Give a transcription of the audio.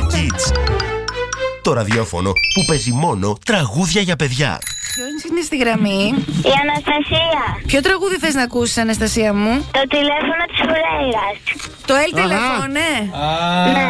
Kids. Το ραδιόφωνο που παίζει μόνο τραγούδια για παιδιά. Ποιος είναι στη γραμμή? Η Αναστασία. Ποιο τραγούδι θες να ακούσεις, Αναστασία μου? Το τηλέφωνο της Φουρέιρας. Το El Telephone, ναι. Ναι.